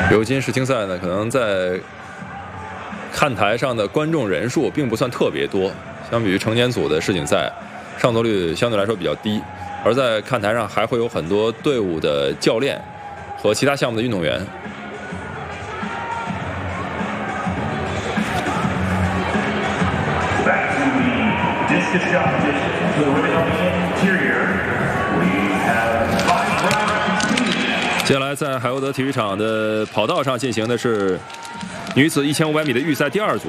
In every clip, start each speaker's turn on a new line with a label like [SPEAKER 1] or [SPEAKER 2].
[SPEAKER 1] 如今世青赛呢，可能在看台上的观众人数并不算特别多，相比于成年组的世锦赛，上座率相对来说比较低。而在看台上还会有很多队伍的教练和其他项目的运动员。接下来在海沃德体育场的跑道上进行的是女子1500米的预赛第2组，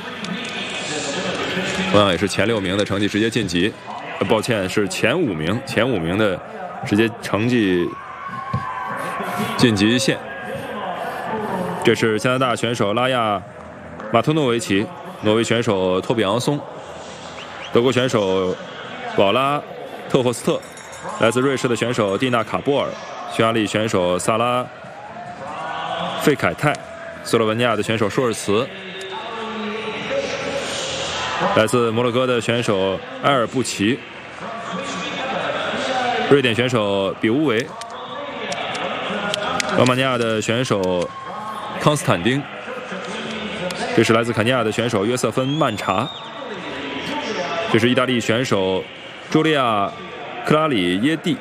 [SPEAKER 1] 同样也是前6名的成绩直接晋级。抱歉，是前5名的直接成绩晋级线。这是加拿大选手拉亚马托诺维奇，挪威选手托比昂松，德国选手保拉特霍斯特，来自瑞士的选手蒂娜卡波尔，匈牙利选手萨拉费凯泰，斯洛文尼亚的选手舒尔茨，来自摩洛哥的选手埃尔布齐，瑞典选手比乌维，罗马尼亚的选手康斯坦丁，这是来自肯尼亚的选手约瑟芬曼查，这是意大利选手茱莉亚克拉里耶蒂。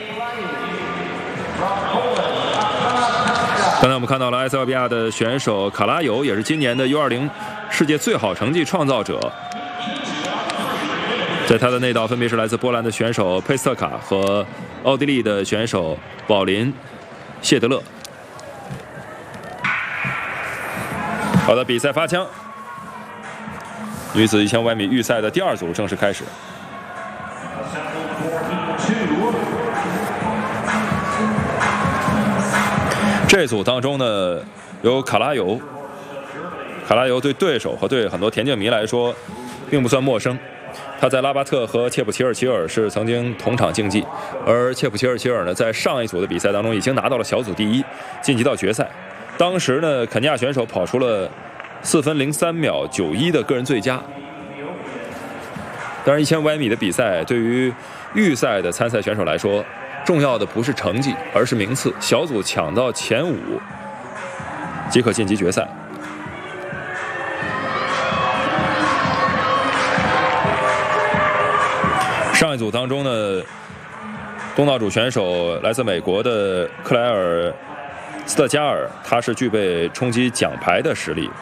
[SPEAKER 1] 刚才我们看到了埃塞俄比亚的选手卡拉尤，也是今年的U20世界最好成绩创造者。在他的内道分别是来自波兰的选手佩斯特卡和奥地利的选手保林谢德勒。好的，比赛发枪，女子1500米预赛的第2组正式开始。这组当中呢，有卡拉尤。卡拉尤对对手和对很多田径迷来说，并不算陌生。他在拉巴特和切普齐尔齐尔是曾经同场竞技，而切普齐尔齐尔呢，在上一组的比赛当中已经拿到了小组第1，晋级到决赛。当时呢，肯尼亚选手跑出了4分03秒91的个人最佳。当然，1500米的比赛对于预赛的参赛选手来说，重要的不是成绩，而是名次。小组抢到前5，即可晋级决赛。上一组当中呢，东道主选手来自美国的克莱尔斯特加尔，他是具备冲击奖牌的实力。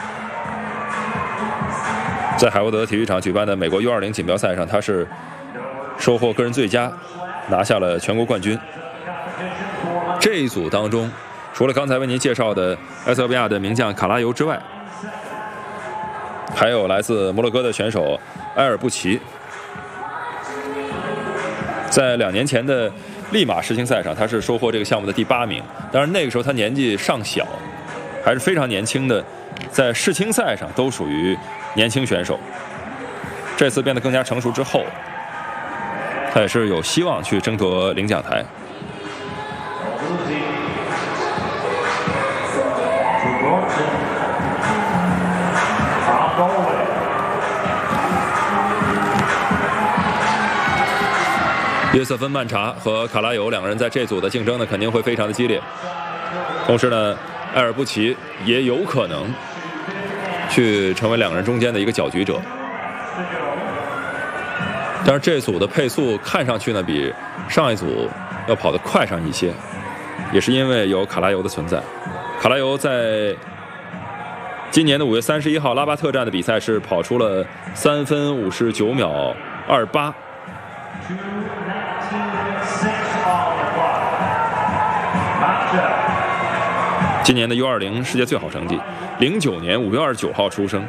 [SPEAKER 1] 在海沃德体育场举办的美国U20锦标赛上，他是收获个人最佳，拿下了全国冠军。这一组当中，除了刚才为您介绍的埃塞俄比亚的名将卡拉尤之外，还有来自摩洛哥的选手埃尔布齐。在2年前的利马世青赛上，他是收获这个项目的第8名。当然那个时候他年纪尚小，还是非常年轻的，在世青赛上都属于年轻选手。这次变得更加成熟之后，他也是有希望去争夺领奖台。约瑟芬曼查和卡拉尤2个人在这组的竞争呢，肯定会非常的激烈。同时呢，埃尔布齐也有可能去成为2个人中间的一个搅局者。但是这组的配速看上去呢，比上一组要跑得快上一些，也是因为有卡拉尤的存在。卡拉尤在今年的5月31号拉巴特站的比赛是跑出了3分59秒28。今年的U20世界最好成绩，09年5月29号出生。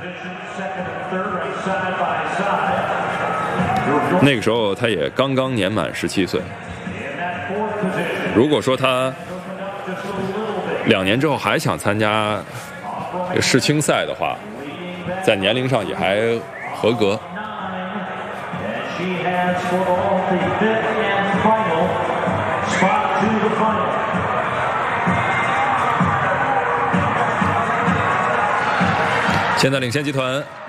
[SPEAKER 1] 那个时候他也刚刚年满17岁。如果说他2年之后还想参加世青赛的话，在年龄上也还合格。现在领先集团